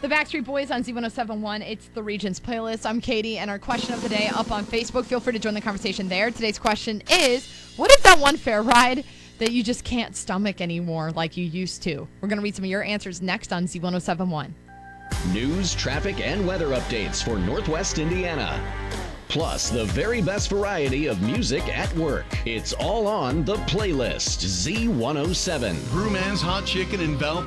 The Backstreet Boys on Z1071. It's the Regions playlist. I'm Katie, and our question of the day up on Facebook. Feel free to join the conversation there. Today's question is, what is that one fair ride that you just can't stomach anymore like you used to? We're going to read some of your answers next on Z1071. News, traffic, and weather updates for Northwest Indiana. Plus, the very best variety of music at work. It's all on the playlist, Z107. Brewman's Hot Chicken in Bell